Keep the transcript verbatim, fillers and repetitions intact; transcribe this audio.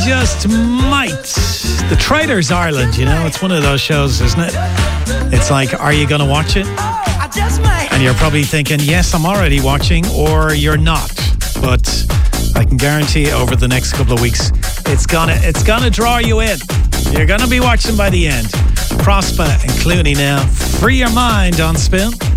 just might. The Traitors Ireland, you know, it's one of those shows, isn't it? It's like, are you going to watch it? And you're probably thinking, yes, I'm already watching, or you're not. But I can guarantee you over the next couple of weeks, it's gonna, it's gonna draw you in. You're gonna be watching by the end. Prosper and Clooney now. Free your mind on Spin.